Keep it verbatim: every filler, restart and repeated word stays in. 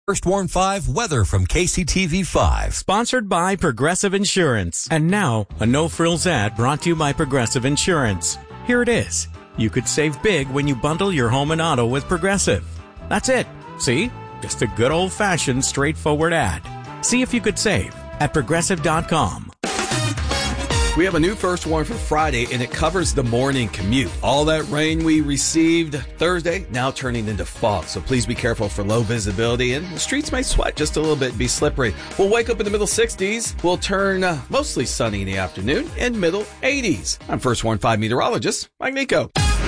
First Warn five weather from K C T V five. Sponsored by Progressive Insurance. And now, a no-frills ad brought to you by Progressive Insurance. Here it is. You could save big when you bundle your home and auto with Progressive. That's it. See? Just a good old-fashioned, straightforward ad. See if you could save at progressive dot com. We have a new First Warn for Friday, and it covers the morning commute. All that rain we received Thursday now turning into fog, so please be careful for low visibility, and the streets may sweat just a little bit and be slippery. We'll wake up in the middle sixties. We'll turn uh, mostly sunny in the afternoon and middle eighties. I'm First Warn five meteorologist Mike Nico.